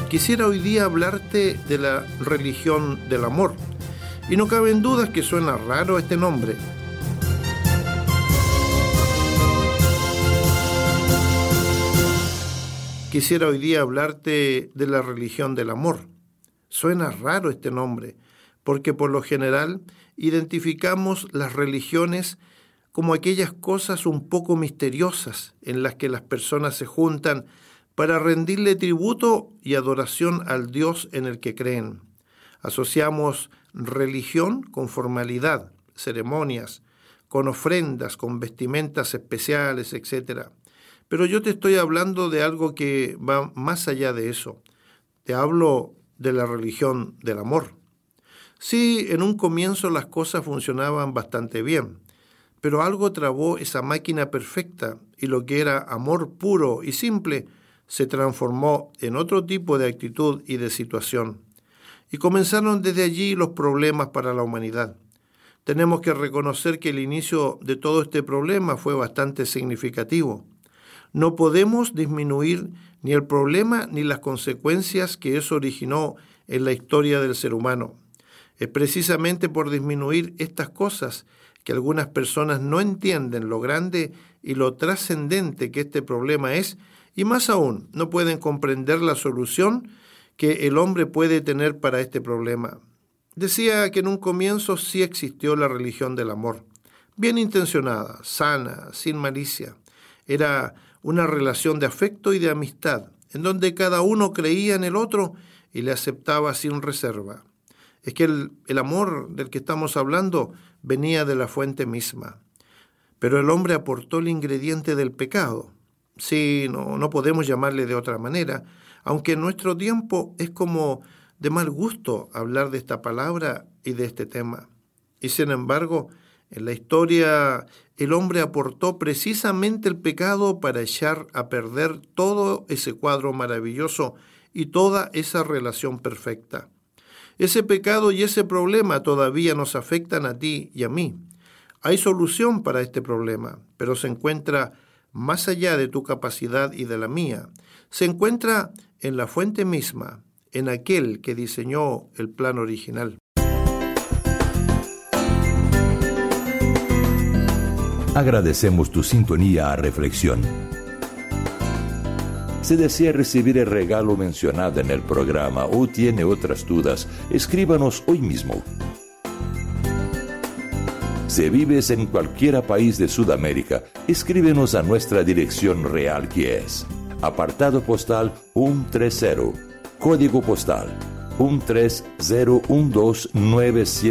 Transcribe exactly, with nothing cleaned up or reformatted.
Quisiera hoy día hablarte de la religión del amor. Y no caben dudas que suena raro este nombre. Quisiera hoy día hablarte de la religión del amor. Suena raro este nombre, porque por lo general identificamos las religiones como aquellas cosas un poco misteriosas en las que las personas se juntan para rendirle tributo y adoración al Dios en el que creen. Asociamos religión con formalidad, ceremonias, con ofrendas, con vestimentas especiales, etcétera. Pero yo te estoy hablando de algo que va más allá de eso. Te hablo de la religión del amor. Sí, en un comienzo las cosas funcionaban bastante bien, pero algo trabó esa máquina perfecta y lo que era amor puro y simple se transformó en otro tipo de actitud y de situación. Y comenzaron desde allí los problemas para la humanidad. Tenemos que reconocer que el inicio de todo este problema fue bastante significativo. No podemos disminuir ni el problema ni las consecuencias que eso originó en la historia del ser humano. Es precisamente por disminuir estas cosas que algunas personas no entienden lo grande y lo trascendente que este problema es, y más aún, no pueden comprender la solución que el hombre puede tener para este problema. Decía que en un comienzo sí existió la religión del amor, bien intencionada, sana, sin malicia. Era una relación de afecto y de amistad, en donde cada uno creía en el otro y le aceptaba sin reserva. Es que el, el amor del que estamos hablando venía de la fuente misma. Pero el hombre aportó el ingrediente del pecado. Sí, no, no podemos llamarle de otra manera, aunque en nuestro tiempo es como de mal gusto hablar de esta palabra y de este tema. Y sin embargo, en la historia el hombre aportó precisamente el pecado para echar a perder todo ese cuadro maravilloso y toda esa relación perfecta. Ese pecado y ese problema todavía nos afectan a ti y a mí. Hay solución para este problema, pero se encuentra más allá de tu capacidad y de la mía. Se encuentra en la fuente misma, en aquel que diseñó el plan original. Agradecemos tu sintonía a Reflexión. Si desea recibir el regalo mencionado en el programa o tiene otras dudas, escríbanos hoy mismo. Si vives en cualquier país de Sudamérica, escríbenos a nuestra dirección real, que es apartado postal ciento treinta, código postal uno tres cero uno dos nueve siete.